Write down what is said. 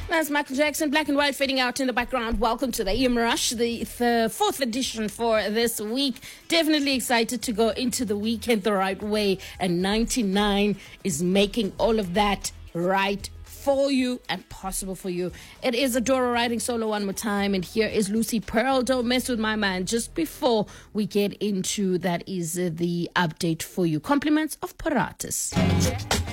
That's Michael Jackson, Black and White fading out in the background. Welcome to the EM Rush, the fourth edition for this week. Definitely excited to go into the weekend the right way. And 99 is making all of that right for you and possible for you. It is Adora riding solo one more time. And here is Lucy Pearl, Don't Mess With My Man. Just before we get into that is the update for you. Compliments of Paratus.